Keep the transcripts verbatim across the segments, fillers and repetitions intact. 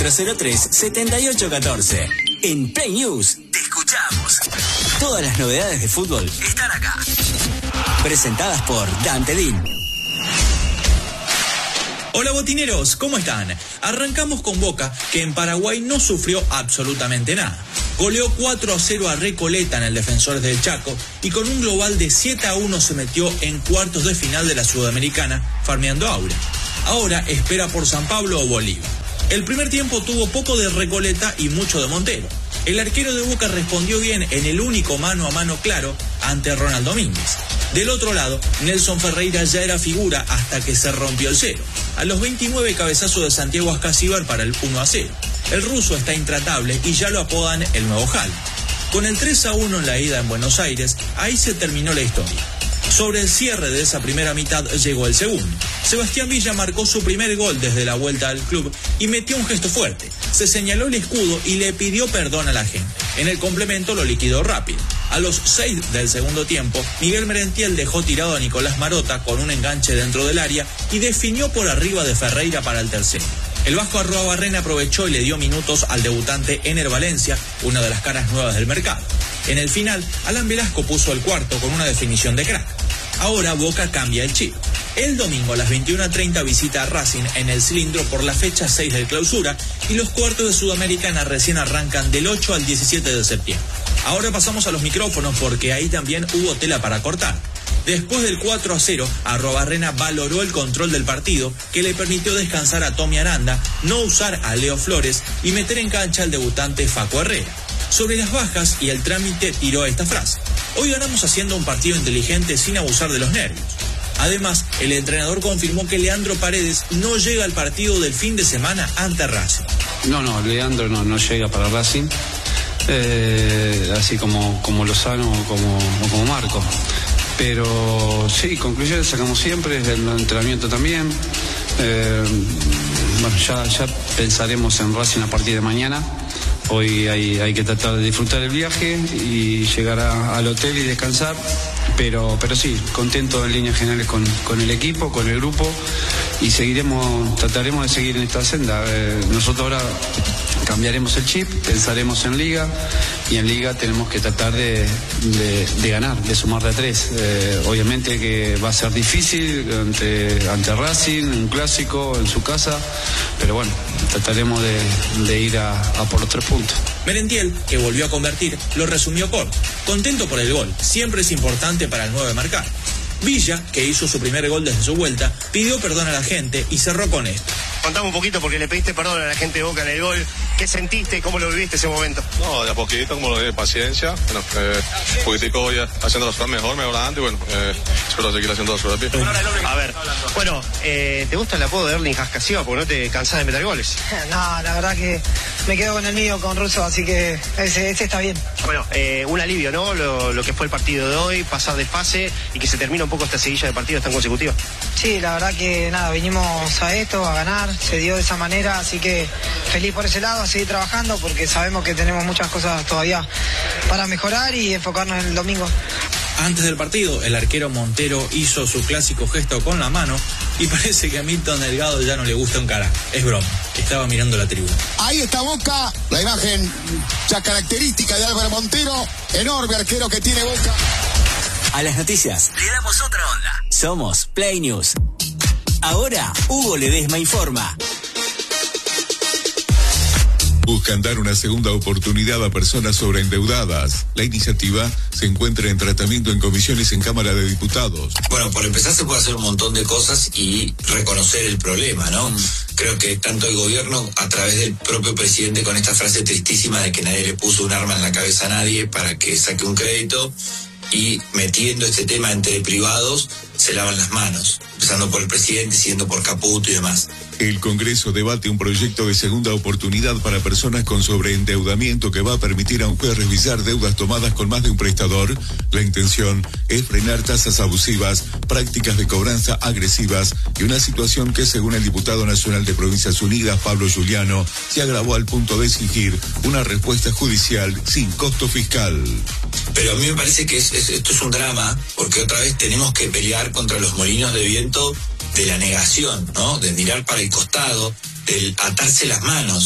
cero tres siete ocho uno cuatro. En Play News te escuchamos. Todas las novedades de fútbol están acá. Presentadas por Dante Lin. Hola botineros, ¿cómo están? Arrancamos con Boca, que en Paraguay no sufrió absolutamente nada. Goleó cuatro a cero a Recoleta en el Defensores del Chaco y con un global de siete a uno se metió en cuartos de final de la Sudamericana, farmeando aura. Ahora espera por San Pablo o Bolívar. El primer tiempo tuvo poco de Recoleta y mucho de Montero. El arquero de Boca respondió bien en el único mano a mano claro ante Ronald Domínguez. Del otro lado, Nelson Ferreira ya era figura hasta que se rompió el cero. A los veintinueve, cabezazo de Santiago Ascasíbar para el uno a cero. El ruso está intratable y ya lo apodan el nuevo Haaland. Con el tres a uno en la ida en Buenos Aires, ahí se terminó la historia. Sobre el cierre de esa primera mitad llegó el segundo. Sebastián Villa marcó su primer gol desde la vuelta al club y metió un gesto fuerte. Se señaló el escudo y le pidió perdón a la gente. En el complemento lo liquidó rápido. A los seis del segundo tiempo, Miguel Merentiel dejó tirado a Nicolás Marota con un enganche dentro del área y definió por arriba de Ferreira para el tercero. El vasco Arruabarrena aprovechó y le dio minutos al debutante Ener Valencia, una de las caras nuevas del mercado. En el final, Alan Velasco puso el cuarto con una definición de crack. Ahora Boca cambia el chip. El domingo a las veintiuna treinta visita a Racing en el Cilindro por la fecha seis del clausura y los cuartos de Sudamericana recién arrancan del ocho al diecisiete de septiembre. Ahora pasamos a los micrófonos porque ahí también hubo tela para cortar. Después del cuatro a cero, Arruabarrena valoró el control del partido que le permitió descansar a Tommy Aranda, no usar a Leo Flores y meter en cancha al debutante Facu Herrera. Sobre las bajas y el trámite tiró esta frase: hoy ganamos haciendo un partido inteligente sin abusar de los nervios. Además, el entrenador confirmó que Leandro Paredes no llega al partido del fin de semana ante Racing. No, no, Leandro no, no llega para Racing, eh, así como, como Lozano o como, o como Marco. Pero sí, conclusiones sacamos siempre, desde el entrenamiento también. Eh, bueno, ya, ya pensaremos en Racing a partir de mañana. Hoy hay, hay que tratar de disfrutar el viaje y llegar a, al hotel y descansar, pero, pero sí, contento en líneas generales con, con el equipo, con el grupo, y seguiremos, trataremos de seguir en esta senda. Eh, nosotros ahora cambiaremos el chip, pensaremos en Liga, y en Liga tenemos que tratar de, de, de ganar, de sumar de a tres. Eh, obviamente que va a ser difícil ante, ante Racing, un clásico en su casa, pero bueno, trataremos de, de ir a, a por los tres puntos. Merentiel, que volvió a convertir, lo resumió corto. Contento por el gol, siempre es importante para el nueve marcar. Villa, que hizo su primer gol desde su vuelta, pidió perdón a la gente y cerró con esto. Contame un poquito porque le pediste perdón a la gente de Boca en el gol. ¿Qué sentiste y cómo lo viviste ese momento? No, de a poquito, como lo dije, paciencia. Bueno, eh, un poquitico voy haciendo las cosas mejor, mejorando y bueno, eh, espero seguir haciendo las cosas bien. A ver, bueno, eh, ¿te gusta el apodo de Erling Ascasíbar porque no te cansás de meter goles? No, la verdad que me quedo con el mío, con Russo, así que ese, ese está bien. Bueno, eh, un alivio, ¿no? Lo, lo que fue el partido de hoy, pasar de fase y que se termina un poco esta seguilla de partidos tan consecutiva. Sí, la verdad que nada, vinimos a esto, a ganar, se dio de esa manera, así que feliz por ese lado, a seguir trabajando porque sabemos que tenemos muchas cosas todavía para mejorar y enfocarnos en el domingo. Antes del partido, el arquero Montero hizo su clásico gesto con la mano y parece que a Milton Delgado ya no le gusta un carajo. Es broma, estaba mirando la tribuna. Ahí está Boca, la imagen ya característica de Álvaro Montero, enorme arquero que tiene Boca. A las noticias le damos otra onda. Somos Play News. Ahora, Hugo Ledesma informa. Buscan dar una segunda oportunidad a personas sobreendeudadas. La iniciativa se encuentra en tratamiento en comisiones en Cámara de Diputados. Bueno, por empezar se puede hacer un montón de cosas y reconocer el problema, ¿no? Mm. Creo que tanto el gobierno, a través del propio presidente, con esta frase tristísima de que nadie le puso un arma en la cabeza a nadie para que saque un crédito, y metiendo este tema entre privados, se lavan las manos, empezando por el presidente, siguiendo por Caputo y demás. El Congreso debate un proyecto de segunda oportunidad para personas con sobreendeudamiento que va a permitir a un juez revisar deudas tomadas con más de un prestador. La intención es frenar tasas abusivas, prácticas de cobranza agresivas y una situación que, según el diputado nacional de Provincias Unidas, Pablo Giuliano, se agravó al punto de exigir una respuesta judicial sin costo fiscal. Pero a mí me parece que es, es, esto es un drama, porque otra vez tenemos que pelear contra los molinos de viento de la negación, ¿no? De mirar para el costado, del atarse las manos.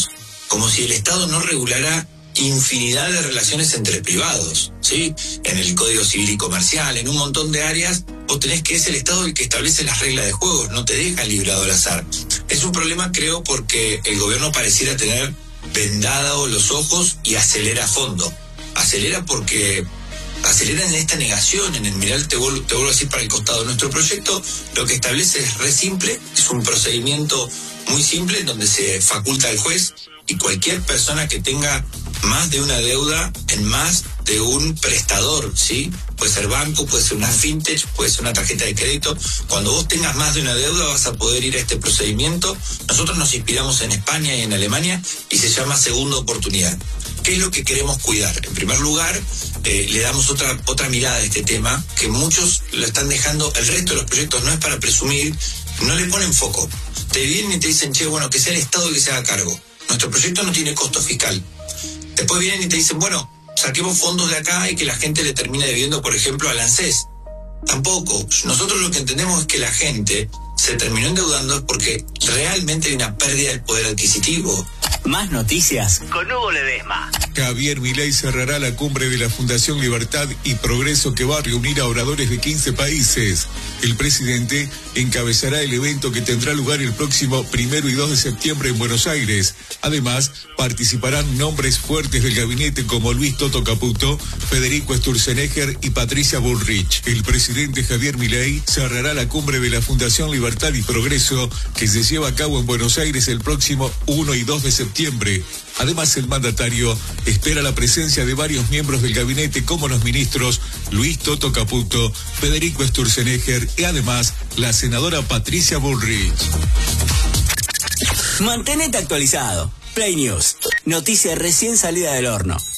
como si el Estado no regulara infinidad de relaciones entre privados, ¿sí? En el Código Civil y Comercial, en un montón de áreas, vos tenés que es el Estado el que establece las reglas de juego, no te deja librado al azar. Es un problema, creo, porque el gobierno pareciera tener vendados los ojos y acelera a fondo. Acelera porque acelera en esta negación, en el mirar, te vuelvo, te vuelvo a decir para el costado. Nuestro proyecto lo que establece es re simple, es un procedimiento muy simple en donde se faculta al juez y cualquier persona que tenga más de una deuda en más de un prestador, ¿sí? Puede ser banco, puede ser una fintech, puede ser una tarjeta de crédito. Cuando vos tengas más de una deuda vas a poder ir a este procedimiento. Nosotros nos inspiramos en España y en Alemania y se llama segunda oportunidad. ¿Qué es lo que queremos cuidar? En primer lugar, eh, le damos otra, otra mirada a este tema, que muchos lo están dejando, el resto de los proyectos no es para presumir, no le ponen foco. Te vienen y te dicen, che, bueno, que sea el Estado el que se haga cargo. Nuestro proyecto no tiene costo fiscal. Después vienen y te dicen, bueno, saquemos fondos de acá y que la gente le termine debiendo, por ejemplo, al ANSES. Tampoco. Nosotros lo que entendemos es que la gente se terminó endeudando porque realmente hay una pérdida del poder adquisitivo. Más noticias con Hugo Ledesma. Javier Milei cerrará la cumbre de la Fundación Libertad y Progreso que va a reunir a oradores de quince países. El presidente encabezará el evento que tendrá lugar el próximo primero y dos de septiembre en Buenos Aires. Además, participarán nombres fuertes del gabinete como Luis Toto Caputo, Federico Sturzenegger y Patricia Bullrich. El presidente Javier Milei cerrará la cumbre de la Fundación Libertad y Progreso que se lleva a cabo en Buenos Aires el próximo primero y dos de septiembre. Además, el mandatario espera la presencia de varios miembros del gabinete como los ministros Luis Toto Caputo, Federico Sturzenegger y además la senadora Patricia Bullrich. Mantenete actualizado. Play News. Noticia recién salida del horno.